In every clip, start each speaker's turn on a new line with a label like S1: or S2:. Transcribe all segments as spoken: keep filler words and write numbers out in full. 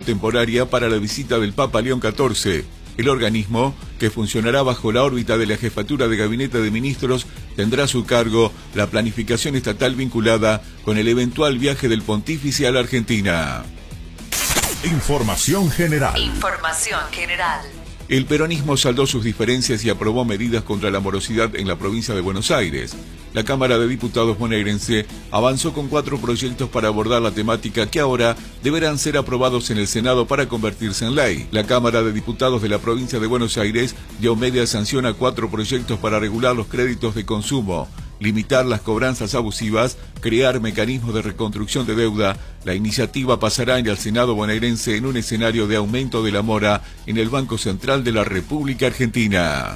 S1: temporaria para la visita del Papa León catorce. El organismo, que funcionará bajo la órbita de la Jefatura de Gabinete de Ministros, tendrá a su cargo la planificación estatal vinculada con el eventual viaje del pontífice a la Argentina.
S2: Información general.
S3: Información general.
S1: El peronismo saldó sus diferencias y aprobó medidas contra la morosidad en la provincia de Buenos Aires. La Cámara de Diputados bonaerense avanzó con cuatro proyectos para abordar la temática que ahora deberán ser aprobados en el Senado para convertirse en ley. La Cámara de Diputados de la provincia de Buenos Aires dio media sanción a cuatro proyectos para regular los créditos de consumo, limitar las cobranzas abusivas, crear mecanismos de reconstrucción de deuda. La iniciativa pasará en el Senado bonaerense en un escenario de aumento de la mora en el Banco Central de la República Argentina.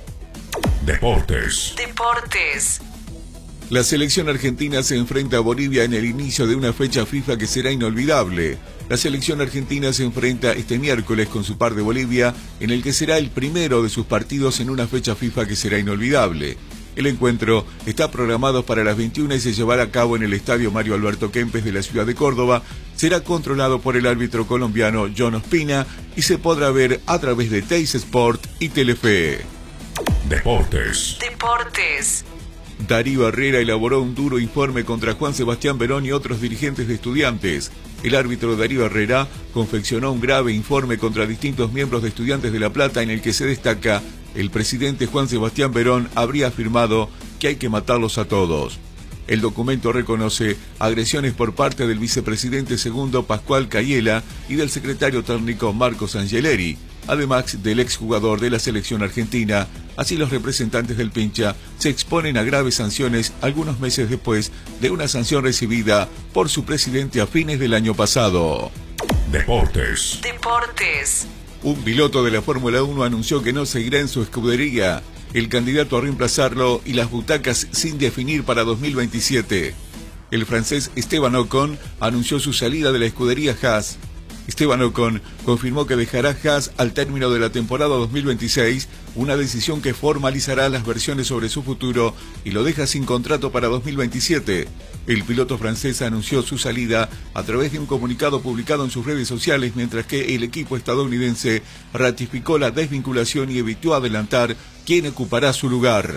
S2: Deportes.
S3: Deportes.
S1: La selección argentina se enfrenta a Bolivia en el inicio de una fecha FIFA que será inolvidable. La selección argentina se enfrenta este miércoles con su par de Bolivia, en el que será el primero de sus partidos en una fecha FIFA que será inolvidable. El encuentro está programado para las veintiuna y se llevará a cabo en el Estadio Mario Alberto Kempes de la ciudad de Córdoba. Será controlado por el árbitro colombiano John Ospina y se podrá ver a través de Teis Sport y Telefe.
S2: Deportes.
S3: Deportes.
S1: Darío Herrera elaboró un duro informe contra Juan Sebastián Verón y otros dirigentes de Estudiantes. El árbitro Darío Herrera confeccionó un grave informe contra distintos miembros de Estudiantes de La Plata en el que se destaca: el presidente Juan Sebastián Verón habría afirmado que hay que matarlos a todos. El documento reconoce agresiones por parte del vicepresidente segundo Pascual Cayela y del secretario técnico Marcos Angeleri, además del exjugador de la selección argentina. Así, los representantes del Pincha se exponen a graves sanciones algunos meses después de una sanción recibida por su presidente a fines del año pasado.
S2: Deportes.
S3: Deportes.
S1: Un piloto de la Fórmula uno anunció que no seguirá en su escudería. El candidato a reemplazarlo y las butacas sin definir para dos mil veintisiete. El francés Esteban Ocon anunció su salida de la escudería Haas. Esteban Ocon confirmó que dejará Haas al término de la temporada dos mil veintiséis, una decisión que formalizará las versiones sobre su futuro y lo deja sin contrato para dos mil veintisiete. El piloto francés anunció su salida a través de un comunicado publicado en sus redes sociales, mientras que el equipo estadounidense ratificó la desvinculación y evitó adelantar quién ocupará su lugar.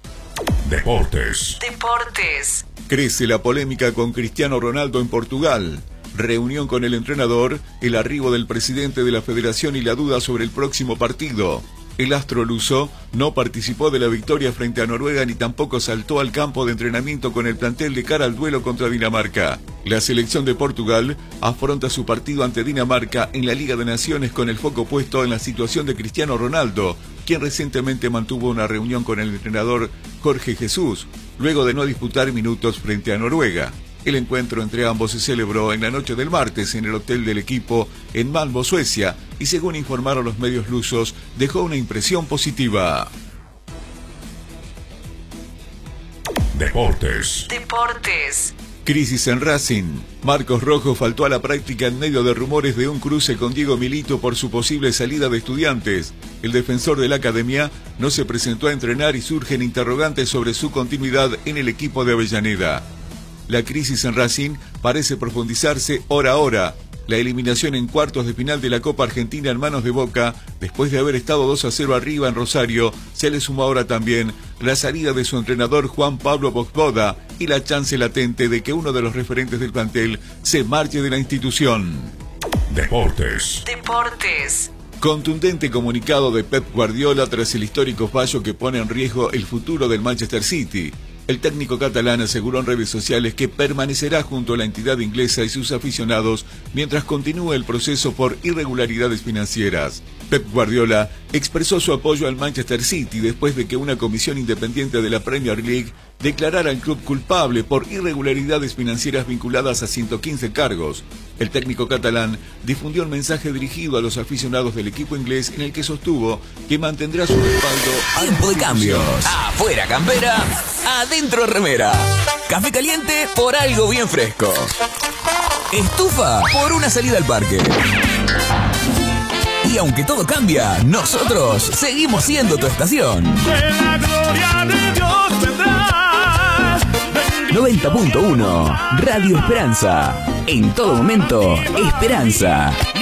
S2: Deportes.
S3: Deportes.
S1: Crece la polémica con Cristiano Ronaldo en Portugal. Reunión con el entrenador, el arribo del presidente de la federación y la duda sobre el próximo partido. El astro luso no participó de la victoria frente a Noruega ni tampoco saltó al campo de entrenamiento con el plantel de cara al duelo contra Dinamarca. La selección de Portugal afronta su partido ante Dinamarca en la Liga de Naciones con el foco puesto en la situación de Cristiano Ronaldo, quien recientemente mantuvo una reunión con el entrenador Jorge Jesús, luego de no disputar minutos frente a Noruega. El encuentro entre ambos se celebró en la noche del martes en el hotel del equipo en Malmö, Suecia, y según informaron los medios lusos, dejó una impresión positiva.
S2: Deportes.
S3: Deportes.
S1: Crisis en Racing. Marcos Rojo faltó a la práctica en medio de rumores de un cruce con Diego Milito por su posible salida de Estudiantes. El defensor de la academia no se presentó a entrenar y surgen interrogantes sobre su continuidad en el equipo de Avellaneda. La crisis en Racing parece profundizarse hora a hora. La eliminación en cuartos de final de la Copa Argentina en manos de Boca, después de haber estado dos a cero arriba en Rosario, se le sumó ahora también la salida de su entrenador Juan Pablo Vojvoda y la chance latente de que uno de los referentes del plantel se marche de la institución.
S2: Deportes.
S3: Deportes.
S1: Contundente comunicado de Pep Guardiola tras el histórico fallo que pone en riesgo el futuro del Manchester City. El técnico catalán aseguró en redes sociales que permanecerá junto a la entidad inglesa y sus aficionados mientras continúe el proceso por irregularidades financieras. Pep Guardiola expresó su apoyo al Manchester City después de que una comisión independiente de la Premier League declarara al club culpable por irregularidades financieras vinculadas a ciento quince cargos. El técnico catalán difundió un mensaje dirigido a los aficionados del equipo inglés en el que sostuvo que mantendrá su respaldo al
S4: Tiempo de cambios. Afuera campera, adentro remera. Café caliente por algo bien fresco. Estufa por una salida al parque. Y aunque todo cambia, nosotros seguimos siendo tu estación.
S5: De la gloria de Dios vendrá.
S4: noventa punto uno Radio Esperanza. En todo momento, esperanza.